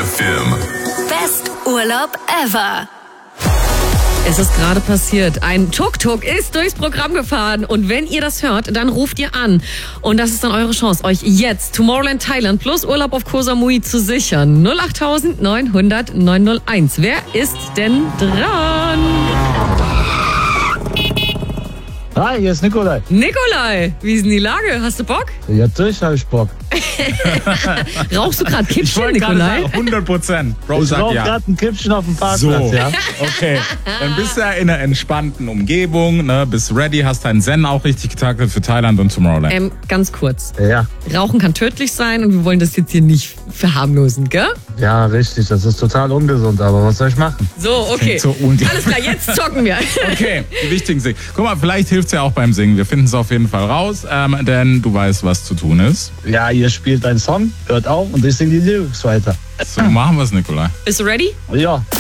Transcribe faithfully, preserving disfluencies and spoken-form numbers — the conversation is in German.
F M. Best Urlaub ever. Es ist gerade passiert. Ein Tuk-Tuk ist durchs Programm gefahren. Und wenn ihr das hört, dann ruft ihr an. Und das ist dann eure Chance, euch jetzt Tomorrowland Thailand plus Urlaub auf Koh Samui zu sichern. null acht neun null null neun null eins. Wer ist denn dran? Hi, hier ist Nikolai. Nikolai, wie ist denn die Lage? Hast du Bock? Ja, natürlich habe ich Bock. Rauchst du gerade Ich Kippchen, wollte gerade Nikolai? sagen, hundert Prozent. Bro Ich sagt rauche ja. gerade ein Kippchen auf dem Parkplatz, So, ja. okay. Dann bist du ja in einer entspannten Umgebung, ne? Bist ready, hast deinen Zen auch richtig getaktet für Thailand und Tomorrowland. Ähm, ganz kurz. Ja, Rauchen kann tödlich sein und wir wollen das jetzt hier nicht verharmlosen, gell? ja, richtig. Das ist total ungesund, aber was soll ich machen? So, okay. Klingt so unge- Alles klar, jetzt zocken wir. Okay, die wichtigen Dinge. Guck mal, vielleicht hilft's ja auch beim Singen. Wir finden es auf jeden Fall raus, ähm, denn du weißt, was zu tun ist. Ja, ihr spielt einen Song, hört auf und ich singe die Lyrics weiter. So machen wir's, Nikolai. Bist du ready? Ja,